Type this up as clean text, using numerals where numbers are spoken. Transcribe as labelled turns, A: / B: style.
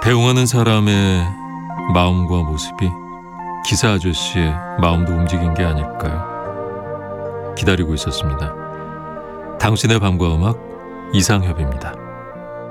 A: 배웅하는 사람의 마음과 모습이 기사 아저씨의 마음도 움직인 게 아닐까요? 기다리고 있었습니다. 당신의 밤과 음악, 이상협입니다.